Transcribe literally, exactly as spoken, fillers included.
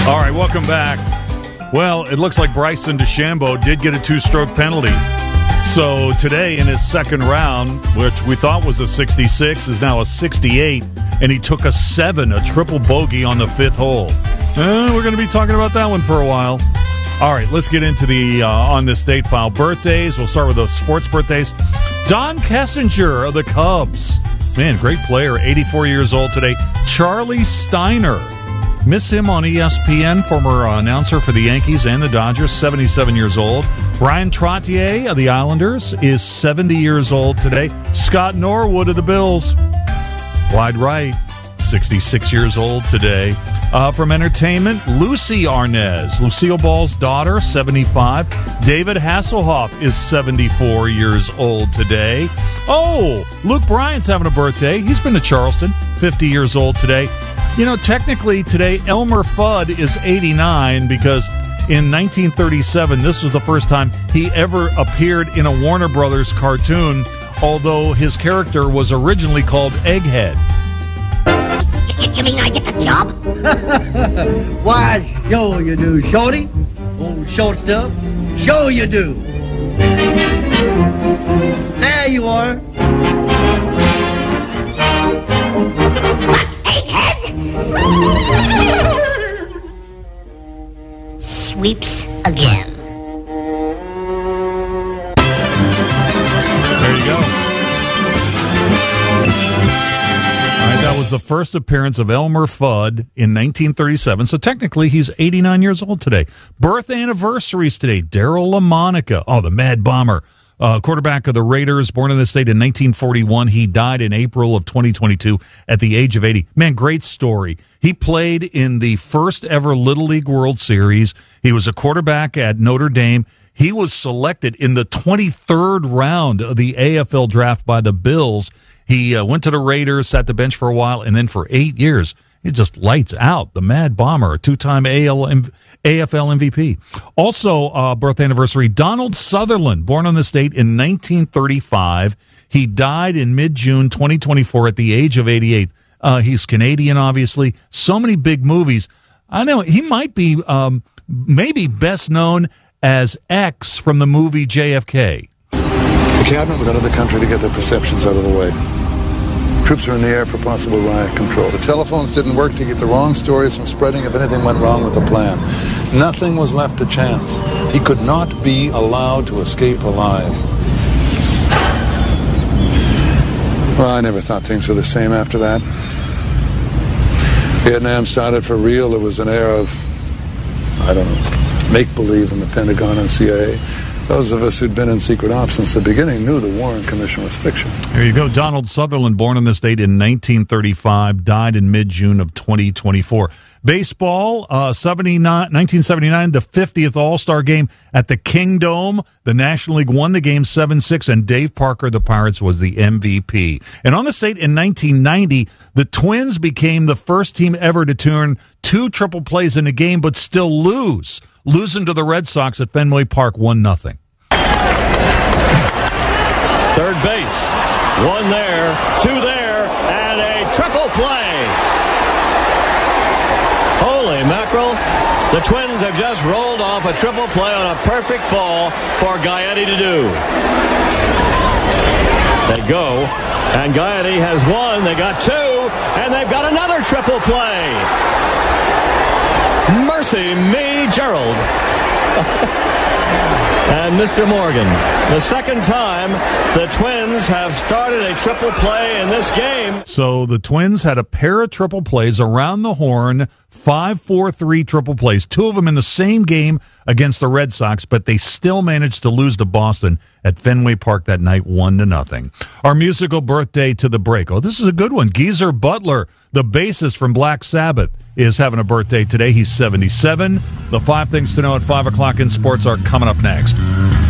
All right, welcome back. Well, it looks like Bryson DeChambeau did get a two-stroke penalty. So today in his second round, which we thought was a sixty-six, is now a sixty-eight, and he took a seven, a triple bogey on the fifth hole. Uh, we're going to be talking about that one for a while. All right, let's get into the uh, on this date file. Birthdays. We'll start with the sports birthdays. Don Kessinger of the Cubs. Man, great player, eighty-four years old today. Charlie Steiner. Miss him on E S P N, former uh, announcer for the Yankees and the Dodgers, seventy-seven years old. Brian Trottier of the Islanders is seventy years old today. Scott Norwood of the Bills, wide right, sixty-six years old today. Uh, from entertainment, Lucy Arnaz, Lucille Ball's daughter, seventy-five. David Hasselhoff is seventy-four years old today. Oh, Luke Bryant's having a birthday. He's been to Charleston, fifty years old today. You know, technically today, Elmer Fudd is eighty-nine because in nineteen thirty-seven, this was the first time he ever appeared in a Warner Brothers cartoon, although his character was originally called Egghead. You, you mean I get the job? Why, sure you do, Shorty. Old short stuff. Sure you do. There you are. Sweeps again. There you go. All right, that was the first appearance of Elmer Fudd in nineteen thirty-seven. So technically, he's eighty-nine years old today. Birth anniversaries today. Darryl LaMonica. Oh, the Mad Bomber. Uh, quarterback of the Raiders, born in the state in nineteen forty-one. He died in April of twenty twenty-two at the age of eighty. Man, great story. He played in the first ever Little League World Series. He was a quarterback at Notre Dame. He was selected in the twenty-third round of the A F L draft by the Bills. He uh, went to the Raiders, sat the bench for a while, and then for eight years, he just lights out. The Mad Bomber, a two-time A F L M V P. Also, uh, birth anniversary, Donald Sutherland, born on the state in nineteen thirty-five. He died in mid-June twenty twenty-four at the age of eighty-eight. Uh, he's Canadian, obviously. So many big movies. I know he might be um, maybe best known as X from the movie J F K. The cabinet was out of the country to get their perceptions out of the way. Troops were in the air for possible riot control. The telephones didn't work to keep the wrong stories from spreading if anything went wrong with the plan. Nothing was left to chance. He could not be allowed to escape alive. Well, I never thought things were the same after that. Vietnam started for real. There was an air of, I don't know, make-believe in the Pentagon and C I A. Those of us who'd been in secret ops since the beginning knew the Warren Commission was fiction. There you go. Donald Sutherland, born in the state in nineteen thirty-five, died in mid-June of twenty twenty-four. Baseball, uh, nineteen seventy-nine, the fiftieth All-Star Game at the Kingdome. The National League won the game seven six, and Dave Parker, the Pirates, was the M V P. And on the state in nineteen ninety, the Twins became the first team ever to turn two triple plays in a game but still lose, losing to the Red Sox at Fenway Park one nothing. Third base, one there, two there, and a triple play. Holy mackerel. The Twins have just rolled off a triple play on a perfect ball for Gaetti to do. They go, and Gaetti has one, they got two, and they've got another triple play. Mercy me, Gerald. And Mister Morgan, the second time the Twins have started a triple play in this game. So the Twins had a pair of triple plays around the horn, five four three triple plays, two of them in the same game against the Red Sox, but they still managed to lose to Boston at Fenway Park that night, one to nothing. Our musical birthday to the break. Oh, this is a good one. Geezer Butler, the bassist from Black Sabbath, is having a birthday today. He's seventy-seven. The five things to know at five o'clock in sports are coming up next.